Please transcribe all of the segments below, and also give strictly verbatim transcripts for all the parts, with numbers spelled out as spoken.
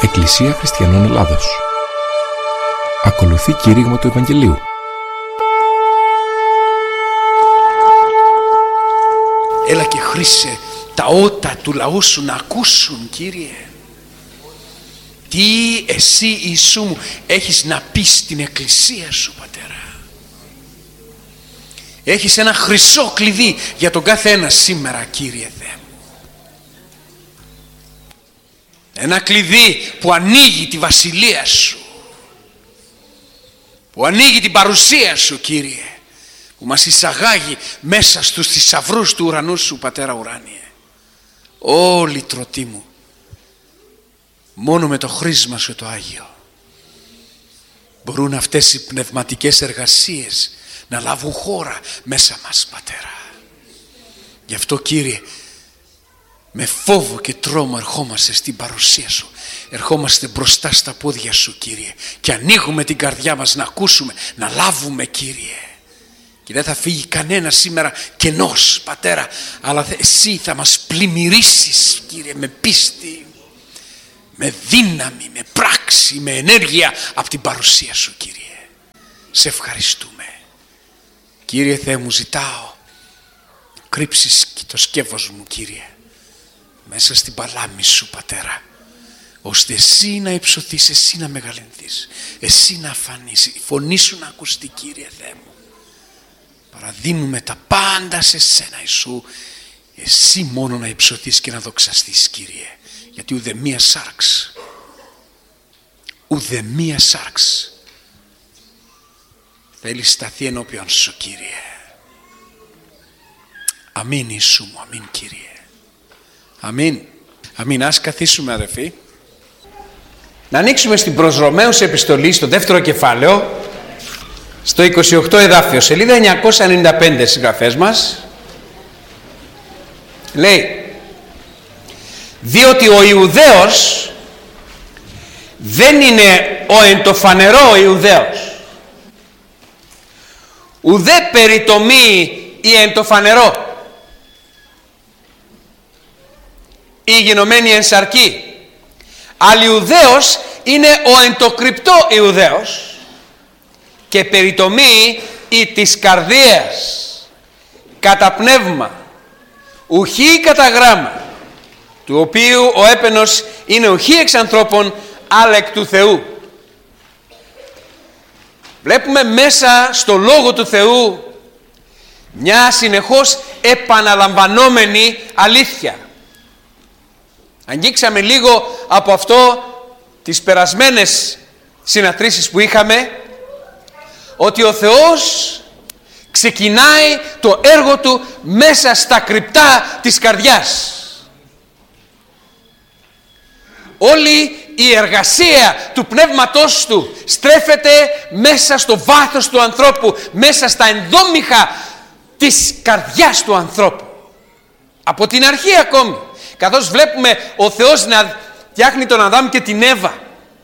Εκκλησία Χριστιανών Ελλάδος. Ακολουθεί κήρυγμα του Ευαγγελίου. Έλα και χρήσε τα ότα του λαού σου να ακούσουν, Κύριε. Τι εσύ, Ιησού μου, έχεις να πεις στην Εκκλησία σου, Πατέρα. Έχεις ένα χρυσό κλειδί για τον κάθε ένα σήμερα, Κύριε Θεέ μου. Ένα κλειδί που ανοίγει τη βασιλεία σου, που ανοίγει την παρουσία σου, Κύριε, που μας εισαγάγει μέσα στους θησαυρούς του ουρανού σου, Πατέρα ουράνιε. Ω λυτρωτή μου, μόνο με το χρήσμα σου το Άγιο μπορούν αυτές οι πνευματικές εργασίες να λάβουν χώρα μέσα μας, Πατέρα. Γι' αυτό, Κύριε, με φόβο και τρόμο ερχόμαστε στην παρουσία σου. Ερχόμαστε μπροστά στα πόδια σου, Κύριε, και ανοίγουμε την καρδιά μας να ακούσουμε, να λάβουμε, Κύριε. Και δεν θα φύγει κανένα σήμερα κενός, Πατέρα, αλλά εσύ θα μας πλημμυρίσεις, Κύριε, με πίστη, με δύναμη, με πράξη, με ενέργεια από την παρουσία σου, Κύριε. Σε ευχαριστούμε. Κύριε Θεέ μου, ζητάω κρύψεις και το σκεύος μου, Κύριε, μέσα στην παλάμη σου, Πατέρα, ώστε εσύ να υψωθείς, εσύ να μεγαλυνθείς, εσύ να φανείς, η φωνή σου να ακουστεί, Κύριε Θεέ μου. Παραδίνουμε τα πάντα σε σένα, Ιησού, εσύ μόνο να υψωθείς και να δοξαστείς, Κύριε, γιατί ουδε μία σάρξ, ουδε μία σάρξ θέλει σταθεί ενώπιον σου, Κύριε. Αμήν, Ιησού μου, αμήν, Κύριε. Αμήν. Αμήν. Ας καθίσουμε, αδερφοί. Να ανοίξουμε στην προς Ρωμαίους επιστολή, στο δεύτερο κεφάλαιο, στο είκοσι οκτώ εδάφιο, σελίδα εννιακόσια ενενήντα πέντε συγγραφές μας. Λέει, διότι ο Ιουδαίος δεν είναι ο εν το φανερό Ιουδαίος, ουδέ περιτομή ή εν το φανερό, ή γενομένη εν σαρκή, αλλά Ιουδαίος είναι ο εν το κρυπτό Ιουδαίος και περιτομή ή της καρδίας, κατά πνεύμα, ουχή κατά γράμμα, του οποίου ο έπαινος είναι ουχή εξ ανθρώπων, αλλά εκ του Θεού. Βλέπουμε μέσα στο Λόγο του Θεού μια συνεχώς επαναλαμβανόμενη αλήθεια. Αγγίξαμε λίγο από αυτό τις περασμένες συναντήσεις που είχαμε, ότι ο Θεός ξεκινάει το έργο Του μέσα στα κρυπτά της καρδιάς. Όλη η εργασία του Πνεύματός Του στρέφεται μέσα στο βάθος του ανθρώπου, μέσα στα ενδόμηχα της καρδιάς του ανθρώπου. Από την αρχή ακόμη, καθώς βλέπουμε ο Θεός να φτιάχνει τον Αδάμ και την Εύα,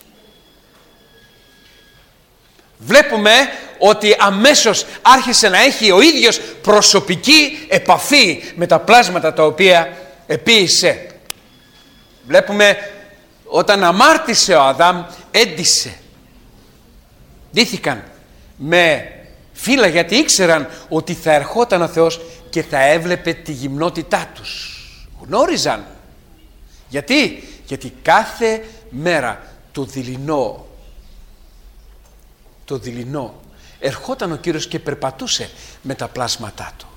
βλέπουμε ότι αμέσως άρχισε να έχει ο ίδιος προσωπική επαφή με τα πλάσματα τα οποία επίησε. Βλέπουμε όταν αμάρτησε ο Αδάμ, έντυσε. ντύθηκαν με φύλλα, γιατί ήξεραν ότι θα ερχόταν ο Θεός και θα έβλεπε τη γυμνότητά τους. Γνώριζαν. Γιατί? Γιατί κάθε μέρα το δειλινό, το δειλινό, ερχόταν ο Κύριος και περπατούσε με τα πλάσματά Του.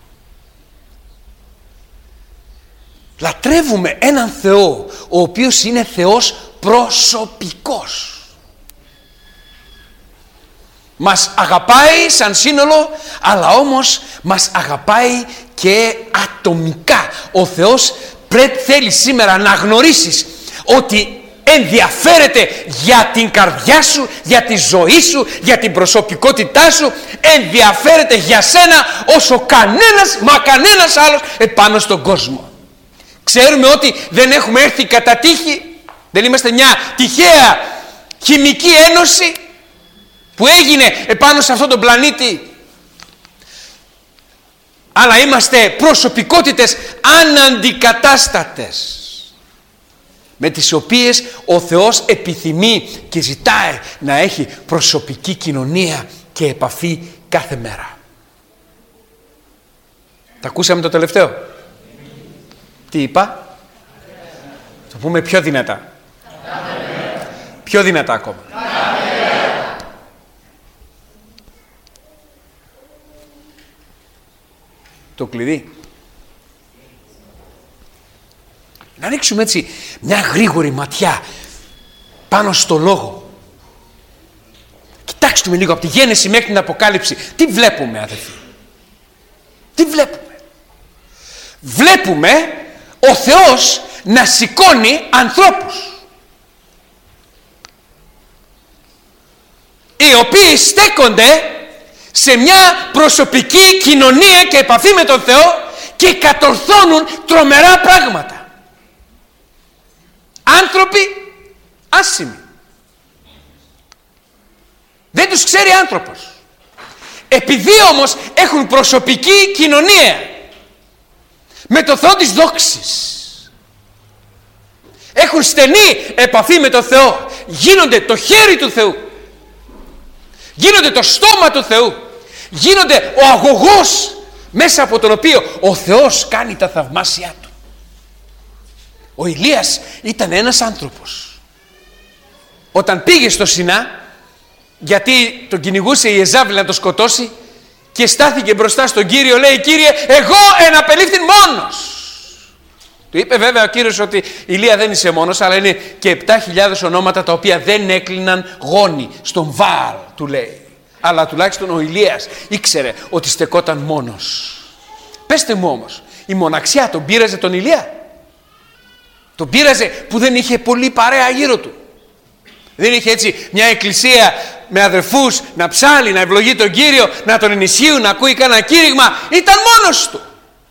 Λατρεύουμε έναν Θεό, ο οποίος είναι Θεός προσωπικός. Μας αγαπάει σαν σύνολο, αλλά όμως μας αγαπάει και ατομικά. Ο Θεός πρέπει, θέλει σήμερα να γνωρίσεις ότι ενδιαφέρεται για την καρδιά σου, για τη ζωή σου, για την προσωπικότητά σου. Ενδιαφέρεται για σένα όσο κανένας, μα κανένας άλλος επάνω στον κόσμο. Ξέρουμε ότι δεν έχουμε έρθει κατά τύχη, δεν είμαστε μια τυχαία χημική ένωση που έγινε επάνω σε αυτόν τον πλανήτη, αλλά είμαστε προσωπικότητες αναντικατάστατες, με τις οποίες ο Θεός επιθυμεί και ζητάει να έχει προσωπική κοινωνία και επαφή κάθε μέρα. Τα ακούσαμε το τελευταίο? Τι είπα? Το πούμε πιο δυνατά. Πιο δυνατά ακόμα. Το κλειδί. Να ρίξουμε έτσι μια γρήγορη ματιά πάνω στο λόγο. Κοιτάξτε λίγο από τη Γένεση μέχρι την Αποκάλυψη. Τι βλέπουμε, αδελφοί? Τι βλέπουμε? Βλέπουμε ο Θεός να σηκώνει ανθρώπους, οι οποίοι στέκονται σε μια προσωπική κοινωνία και επαφή με τον Θεό και κατορθώνουν τρομερά πράγματα. Άνθρωποι άσημοι. Δεν τους ξέρει άνθρωπος. Επειδή όμως έχουν προσωπική κοινωνία με το Θεό της δόξης, έχουν στενή επαφή με τον Θεό, γίνονται το χέρι του Θεού, γίνονται το στόμα του Θεού, γίνονται ο αγωγός μέσα από τον οποίο ο Θεός κάνει τα θαυμάσια του. Ο Ηλίας ήταν ένας άνθρωπος. Όταν πήγε στο Σινά, γιατί τον κυνηγούσε η Ιεζάβελ να τον σκοτώσει, και στάθηκε μπροστά στον Κύριο, λέει: Κύριε, εγώ εναπελήφθην μόνος. Του είπε βέβαια ο Κύριος ότι Ηλία δεν είσαι μόνος, αλλά είναι και επτά χιλιάδες ονόματα τα οποία δεν έκλειναν γόνοι στον Βαάλ, του λέει. Αλλά τουλάχιστον ο Ηλίας ήξερε ότι στεκόταν μόνος. Πέστε μου όμως, η μοναξιά τον πείραζε τον Ηλία? Τον πείραζε που δεν είχε πολύ παρέα γύρω του? Δεν είχε έτσι μια εκκλησία με αδερφούς να ψάλει, να ευλογεί τον Κύριο, να τον ενισχύουν, να ακούει κανένα κήρυγμα? Ήταν μόνος του.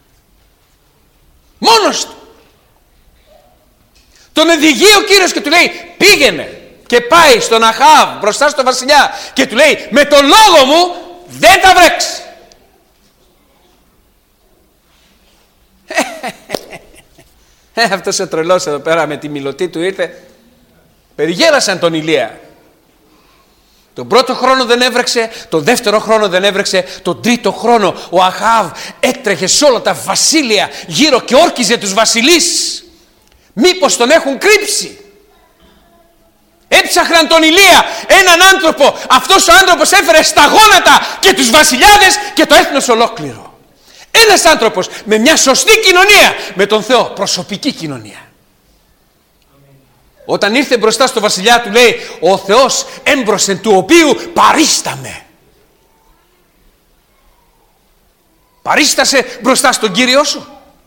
Μόνος του. Τον οδηγεί ο Κύριος και του λέει: πήγαινε. Και πάει στον Αχάβ μπροστά στο βασιλιά και του λέει: με το λόγο μου δεν θα βρέξει. Ε, αυτός ο τρελός εδώ πέρα με τη μιλωτή του ήρθε. Περιγέλασαν τον Ηλία. Τον πρώτο χρόνο δεν έβρεξε, τον δεύτερο χρόνο δεν έβρεξε, τον τρίτο χρόνο ο Αχάβ έτρεχε σε όλα τα βασίλεια γύρω και όρκιζε τους βασιλείς. Μήπως τον έχουν κρύψει? Έψαχναν τον Ηλία, έναν άνθρωπο. Αυτός ο άνθρωπος έφερε στα γόνατα και τους βασιλιάδες και το έθνος ολόκληρο. Ένας άνθρωπος με μια σωστή κοινωνία με τον Θεό, προσωπική κοινωνία. Όταν ήρθε μπροστά στο βασιλιά, του λέει: ο Θεός έμπροσθεν του οποίου παρίσταμε. Παρίστασε μπροστά στον Κύριό σου?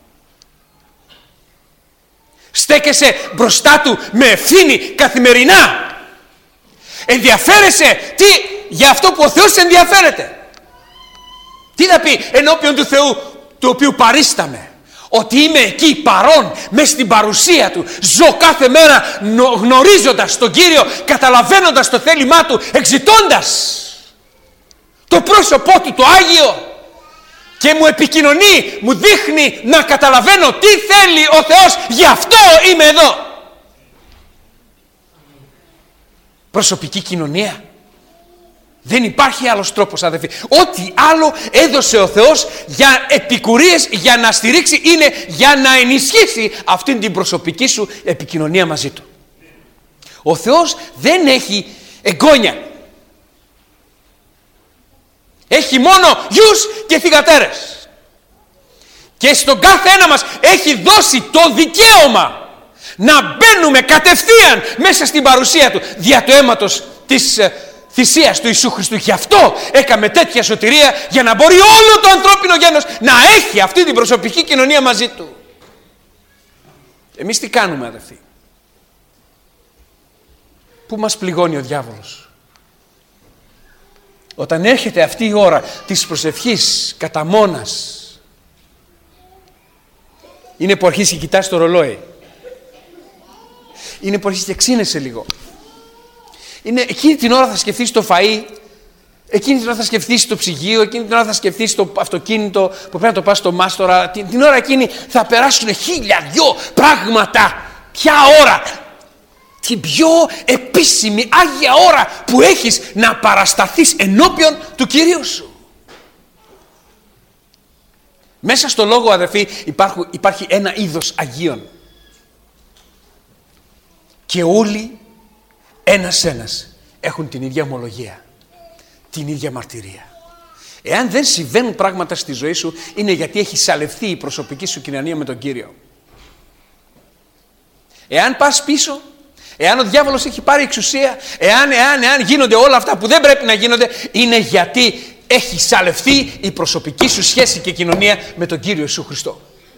Στέκεσαι μπροστά του με ευθύνη καθημερινά? Ενδιαφέρεσαι τι για αυτό που ο Θεός ενδιαφέρεται? Τι θα πει ενώπιον του Θεού του οποίου παρίσταμε? Ότι είμαι εκεί παρόν, μες στην παρουσία του. Ζω κάθε μέρα γνωρίζοντας τον Κύριο, καταλαβαίνοντας το θέλημά του, εξητώντας το πρόσωπό του το Άγιο, και μου επικοινωνεί, μου δείχνει να καταλαβαίνω τι θέλει ο Θεός. Γι' αυτό είμαι εδώ. Προσωπική κοινωνία. Δεν υπάρχει άλλος τρόπος, αδελφοί. Ό,τι άλλο έδωσε ο Θεός για επικουρίες, για να στηρίξει, είναι για να ενισχύσει αυτήν την προσωπική σου επικοινωνία μαζί του. Ο Θεός δεν έχει εγγόνια. Έχει μόνο γιους και θυγατέρες. Και στον κάθε ένα μας έχει δώσει το δικαίωμα να μπαίνουμε κατευθείαν μέσα στην παρουσία του δια του αίματος της θυσίας του Ιησού Χριστού. Γι' αυτό έκαμε τέτοια σωτηρία, για να μπορεί όλο το ανθρώπινο γένος να έχει αυτή την προσωπική κοινωνία μαζί του. Εμείς τι κάνουμε, αδελφοί? Πού μας πληγώνει ο διάβολος? Όταν έρχεται αυτή η ώρα της προσευχής κατά μόνας, είναι που αρχίσει και κοιτάς το ρολόι. Είναι που αρχίσει και ξύνεσαι λίγο. Είναι εκείνη την ώρα θα σκεφτείς το φαΐ, εκείνη την ώρα θα σκεφτείς το ψυγείο, εκείνη την ώρα θα σκεφτείς το αυτοκίνητο που πρέπει να το πας στο μάστορα. Την, την ώρα εκείνη θα περάσουν χίλια δυο πράγματα Ποια ώρα? Την πιο επίσημη Άγια ώρα που έχεις να παρασταθείς ενώπιον του Κυρίου σου. Μέσα στο λόγο, αδερφοί, υπάρχει, υπάρχει ένα είδος Αγίων. Και όλοι ένας ένας έχουν την ίδια ομολογία, την ίδια μαρτυρία. Εάν δεν συμβαίνουν πράγματα στη ζωή σου, είναι γιατί έχει σαλευθεί η προσωπική σου κοινωνία με τον Κύριο. Εάν πας πίσω, εάν ο διάβολος έχει πάρει εξουσία, εάν, εάν, εάν γίνονται όλα αυτά που δεν πρέπει να γίνονται, είναι γιατί έχει σαλευθεί η προσωπική σου σχέση και κοινωνία με τον Κύριο Ιησού Χριστό.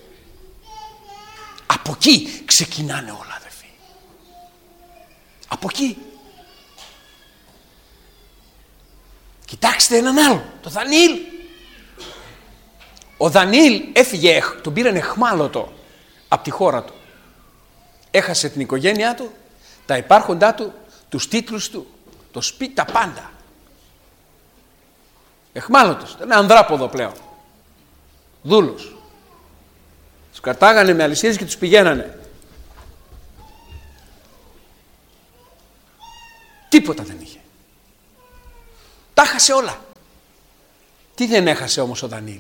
Από εκεί ξεκινάνε όλα, αδερφοί. Από εκεί. Κοιτάξτε έναν άλλο, το Δανιήλ. Ο Δανιήλ έφυγε, τον πήραν εχμάλωτο από τη χώρα του. Έχασε την οικογένειά του, τα υπάρχοντά του, τους τίτλους του, το σπίτι, τα πάντα. Εχμάλωτος, ήταν ανδράποδο πλέον. Δούλος. Τους κρατάγανε με αλυσίδες και τους πηγαίνανε. Τίποτα δεν είχε. Τα έχασε όλα. Τι δεν έχασε όμως ο Δανιήλ?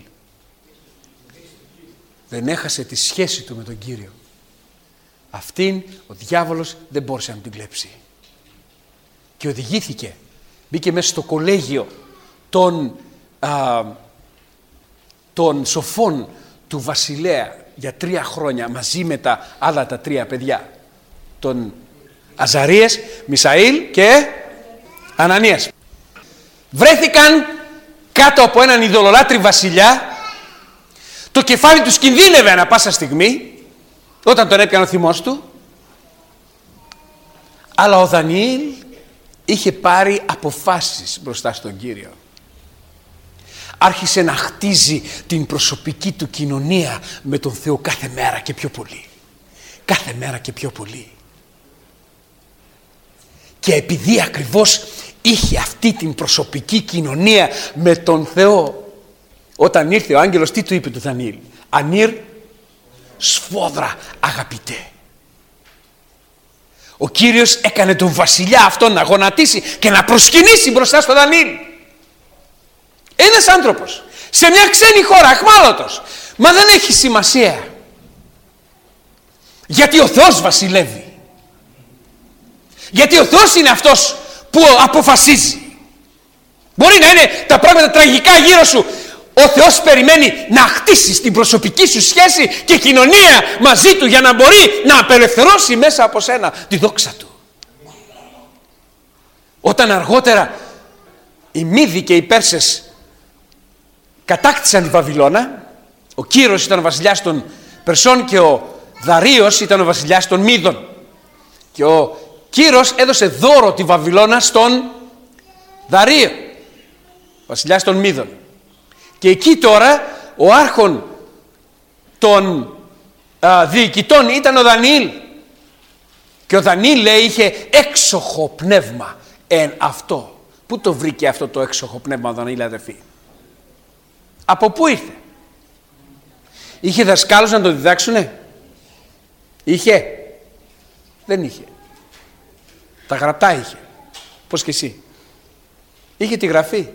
Δεν έχασε τη σχέση του με τον Κύριο. Αυτήν ο διάβολος δεν μπόρεσε να την κλέψει. Και οδηγήθηκε. Μπήκε μέσα στο κολέγιο των, α, των σοφών του βασιλέα για τρία χρόνια μαζί με τα άλλα τα τρία παιδιά. Τον Αζαρίες, Μισαήλ και Ανανίας. Βρέθηκαν κάτω από έναν ειδωλολάτρη βασιλιά. Το κεφάλι τους κινδύνευε ανα πάσα στιγμή όταν τον έπιανε ο θυμός του. Αλλά ο Δανιήλ είχε πάρει αποφάσεις μπροστά στον Κύριο. Άρχισε να χτίζει την προσωπική του κοινωνία με τον Θεό κάθε μέρα και πιο πολύ. Κάθε μέρα και πιο πολύ. Και επειδή ακριβώς είχε αυτή την προσωπική κοινωνία με τον Θεό, όταν ήρθε ο άγγελος, τι του είπε του Δανιήλ? Ανήρ σφόδρα αγαπητέ. Ο Κύριος έκανε τον βασιλιά αυτόν να γονατίσει και να προσκυνήσει μπροστά στο Δανιήλ. Ένας άνθρωπος σε μια ξένη χώρα, αχμάλωτος, μα δεν έχει σημασία, γιατί ο Θεός βασιλεύει. Γιατί ο Θεός είναι αυτός που αποφασίζει. Μπορεί να είναι τα πράγματα τραγικά γύρω σου, ο Θεός περιμένει να χτίσεις την προσωπική σου σχέση και κοινωνία μαζί Του για να μπορεί να απελευθερώσει μέσα από σένα τη δόξα Του. Όταν αργότερα οι Μίδοι και οι Πέρσες κατάκτησαν τη Βαβυλώνα, ο Κύρος ήταν ο βασιλιάς των Περσών και ο Δαρίος ήταν ο βασιλιάς των Μίδων. Και ο Κύρος έδωσε δώρο τη Βαβυλώνα στον Δαρίο, βασιλιάς των Μίδων. Και εκεί τώρα ο άρχον των α, διοικητών ήταν ο Δανιήλ. Και ο Δανιήλ, λέει, είχε έξοχο πνεύμα εν αυτό. Πού το βρήκε αυτό το έξοχο πνεύμα ο Δανιήλ, αδερφοί? Από πού ήρθε? Είχε δασκάλους να το διδάξουνε? Είχε? Δεν είχε. Τα γραπτά είχε. Πώς και εσύ? Είχε τη γραφή.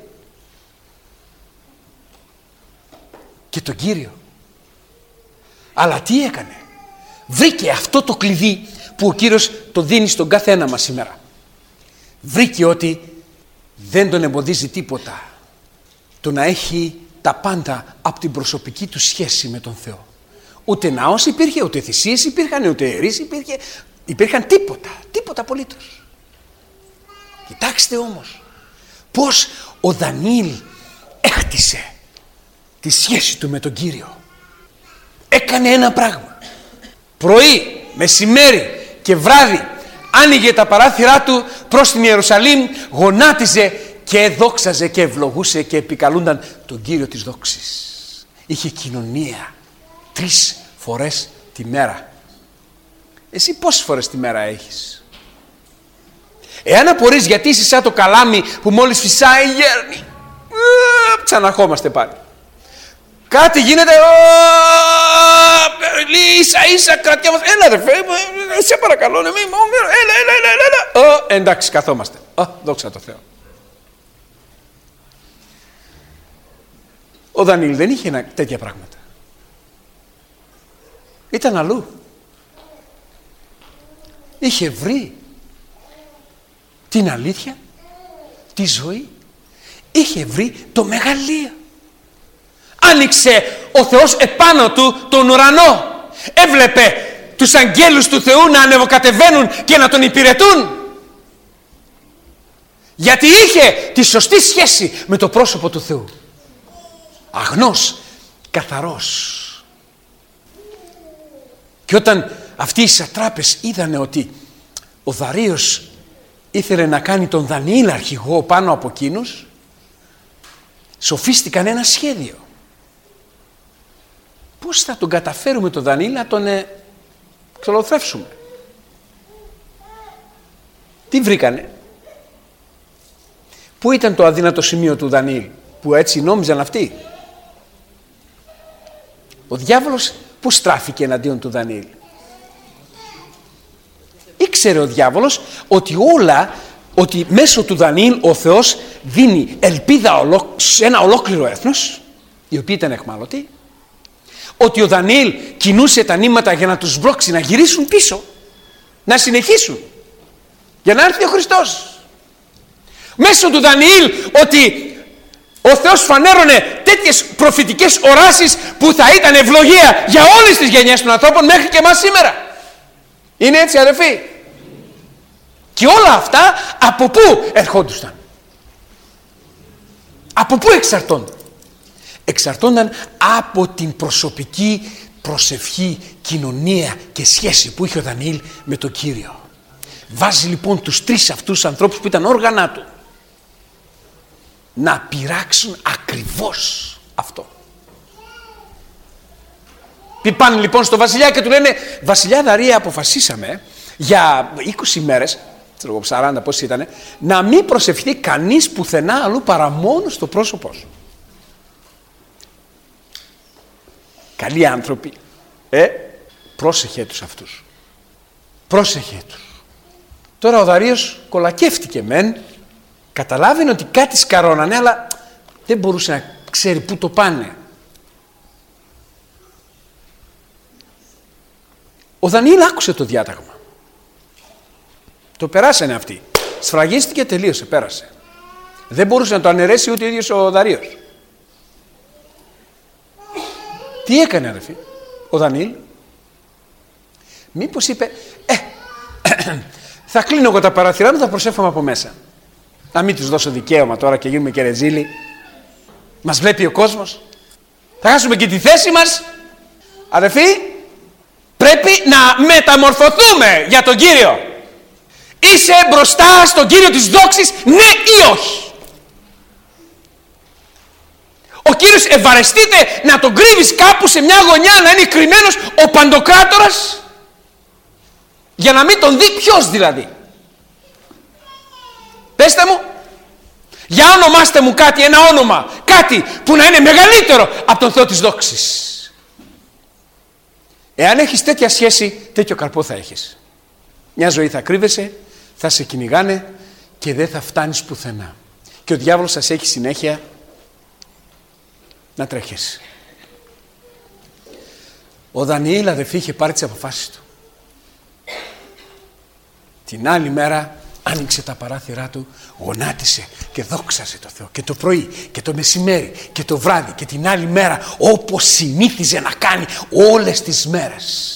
Και τον Κύριο. Αλλά τι έκανε? Βρήκε αυτό το κλειδί που ο Κύριος το δίνει στον κάθε ένα μας σήμερα. Βρήκε ότι δεν τον εμποδίζει τίποτα το να έχει τα πάντα από την προσωπική του σχέση με τον Θεό. Ούτε ναός υπήρχε, ούτε θυσίες υπήρχαν, ούτε ιερείς υπήρχε, υπήρχαν τίποτα, τίποτα απολύτως. Κοιτάξτε όμως πως ο Δανιήλ έχτισε τη σχέση του με τον Κύριο. Έκανε ένα πράγμα. Πρωί, μεσημέρι και βράδυ άνοιγε τα παράθυρά του προς την Ιερουσαλήμ, γονάτιζε και δόξαζε και ευλογούσε και επικαλούνταν τον Κύριο της δόξης. Είχε κοινωνία τρεις φορές τη μέρα. Εσύ πόσες φορές τη μέρα έχεις? Εάν απορείς γιατί είσαι σαν το καλάμι που μόλις φυσάει γέρνει, ξαναρχόμαστε πάλι. κάτι γίνεται, ίσα ίσα κρατιάμαστε, έλα αδερφέ, σε παρακαλώ, ναι, μη, έλα, έλα, έλα, έλα. Ο, εντάξει, καθόμαστε. Ο, δόξα τω Θεώ. Ο Δανιήλ δεν είχε ένα, τέτοια πράγματα. Ήταν αλλού. Είχε βρει την αλήθεια, τη ζωή. Είχε βρει το μεγαλείο. Άνοιξε ο Θεός επάνω του τον ουρανό. Έβλεπε τους αγγέλους του Θεού να ανεβοκατεβαίνουν και να τον υπηρετούν. Γιατί είχε τη σωστή σχέση με το πρόσωπο του Θεού. Αγνός, καθαρός. Και όταν αυτοί οι σατράπες είδανε ότι ο Δαρείος ήθελε να κάνει τον Δανιήλ αρχηγό πάνω από εκείνους, σοφίστηκαν ένα σχέδιο. Πώς θα τον καταφέρουμε τον Δανιήλ να τον ε, ξολοθρεύσουμε. Τι βρήκανε? Πού ήταν το αδύνατο σημείο του Δανιήλ, που έτσι νόμιζαν αυτοί? Ο διάβολος πού στράφηκε εναντίον του Δανιήλ? Ήξερε ο διάβολος ότι όλα, ότι μέσω του Δανιήλ ο Θεός δίνει ελπίδα σε ένα ολόκληρο έθνος, οι οποίοι ήταν εχμάλωτοι, ότι ο Δανιήλ κινούσε τα νήματα για να τους μπλόξει να γυρίσουν πίσω, να συνεχίσουν, για να έρθει ο Χριστός. Μέσω του Δανιήλ ότι ο Θεός φανέρωνε τέτοιες προφητικές οράσεις που θα ήταν ευλογία για όλες τις γενιές των ανθρώπων μέχρι και εμάς σήμερα. Είναι έτσι αδελφοί? Και όλα αυτά από πού ερχόντουσαν? Από πού εξαρτώνταν? Εξαρτώνταν από την προσωπική προσευχή, κοινωνία και σχέση που είχε ο Δανιήλ με τον Κύριο. Βάζει λοιπόν τους τρεις αυτούς ανθρώπους που ήταν όργανα του να πειράξουν ακριβώς αυτό. Πάνε λοιπόν στο βασιλιά και του λένε, βασιλιά Δαρία, αποφασίσαμε για είκοσι μέρες, σαράντα πώς ήτανε, να μην προσευχθεί κανείς πουθενά αλλού παρά μόνο στο πρόσωπό σου. Καλοί άνθρωποι, ε, πρόσεχε τους αυτούς. Πρόσεχε τους. Τώρα ο Δαρείος κολακεύτηκε μεν, καταλάβαινε ότι κάτι σκαρώνανε, αλλά δεν μπορούσε να ξέρει πού το πάνε. Ο Δανιήλ άκουσε το διάταγμα. Το περάσανε αυτοί. Σφραγίστηκε, τελείωσε, πέρασε. Δεν μπορούσε να το αναιρέσει ούτε ο ίδιος ο Δαρείος. Τι έκανε αδελφοί ο Δανιήλ? Μήπως είπε, ε, θα κλείνω εγώ τα παραθυρά μου, θα προσεύχομαι από μέσα. Να μην τους δώσω δικαίωμα τώρα και γίνουμε και ρεζίλοι. Μας βλέπει ο κόσμος. Θα χάσουμε και τη θέση μας. Αδελφοί, πρέπει να μεταμορφωθούμε για τον Κύριο. Είσαι μπροστά στον Κύριο της δόξης, ναι ή όχι? Ο Κύριος ευαρεστείται να τον κρύβεις κάπου σε μια γωνιά, να είναι κρυμμένος ο Παντοκράτορας, για να μην τον δει? Ποιος δηλαδή? Πέστε μου, για ονομάστε μου κάτι, ένα όνομα, κάτι που να είναι μεγαλύτερο από τον Θεό της δόξης. Εάν έχεις τέτοια σχέση, τέτοιο καρπό θα έχεις. Μια ζωή θα κρύβεσαι, θα σε κυνηγάνε και δεν θα φτάνεις πουθενά. Και ο διάβολος θα σε έχει συνέχεια να τρέχεις. Ο Δανιήλ αδελφοί είχε πάρει τις αποφάσεις του. Την άλλη μέρα άνοιξε τα παράθυρά του, γονάτισε και δόξασε το Θεό. Και το πρωί και το μεσημέρι και το βράδυ και την άλλη μέρα, όπως συνήθιζε να κάνει όλες τις μέρες.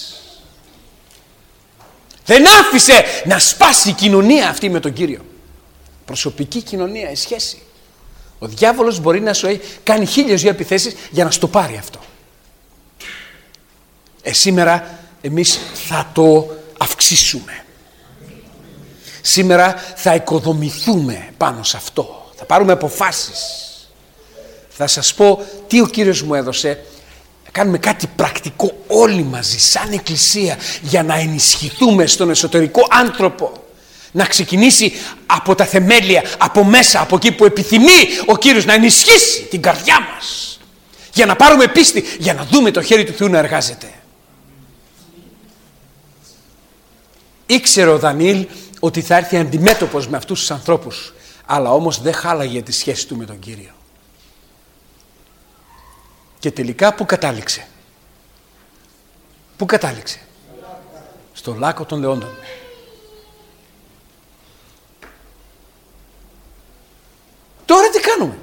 Δεν άφησε να σπάσει η κοινωνία αυτή με τον Κύριο. Προσωπική κοινωνία, η σχέση. Ο διάβολος μπορεί να σου κάνει χίλιες δύο επιθέσεις για να στο πάρει αυτό. Ε, σήμερα εμείς θα το αυξήσουμε. Σήμερα θα οικοδομηθούμε πάνω σε αυτό. Θα πάρουμε αποφάσεις. Θα σας πω τι ο Κύριος μου έδωσε. Θα κάνουμε κάτι πρακτικό όλοι μαζί σαν εκκλησία για να ενισχυθούμε στον εσωτερικό άνθρωπο. Να ξεκινήσει από τα θεμέλια, από μέσα, από εκεί που επιθυμεί ο Κύριος να ενισχύσει την καρδιά μας. Για να πάρουμε πίστη, για να δούμε το χέρι του Θεού να εργάζεται. Ήξερε ο Δανιήλ ότι θα έρθει αντιμέτωπος με αυτούς τους ανθρώπους, αλλά όμως δεν χάλαγε τη σχέση του με τον Κύριο. Και τελικά πού κατάληξε? Πού κατάληξε? Στο λάκκο των λεόντων. Τώρα τι κάνουμε?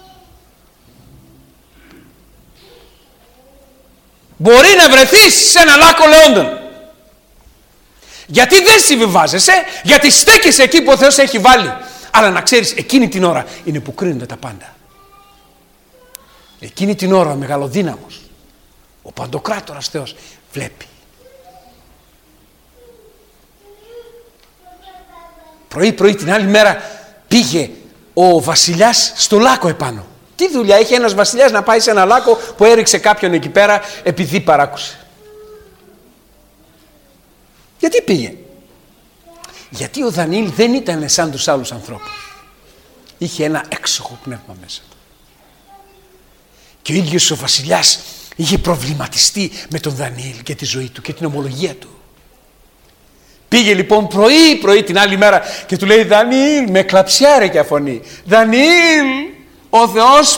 Μπορεί να βρεθείς σε ένα λάκκο λεόντων. Γιατί δεν συμβιβάζεσαι? Γιατί στέκεσαι εκεί που ο Θεός έχει βάλει. Αλλά να ξέρεις, εκείνη την ώρα είναι που κρίνονται τα πάντα. Εκείνη την ώρα ο μεγαλοδύναμος, ο παντοκράτορας Θεός βλέπει. Πρωί πρωί την άλλη μέρα πήγε ο βασιλιάς στο λάκκο επάνω. Τι δουλειά είχε ένας βασιλιάς να πάει σε ένα λάκκο που έριξε κάποιον εκεί πέρα επειδή παράκουσε? Γιατί πήγε? Γιατί ο Δανιήλ δεν ήταν σαν τους άλλους ανθρώπους. Είχε ένα έξοχο πνεύμα μέσα του. Και ο ίδιος ο βασιλιάς είχε προβληματιστεί με τον Δανιήλ και τη ζωή του και την ομολογία του. Πήγε λοιπόν πρωί πρωί την άλλη μέρα και του λέει: Δανιήλ, με κλαψιά ρε και αφωνή, Δανιήλ, ο Θεός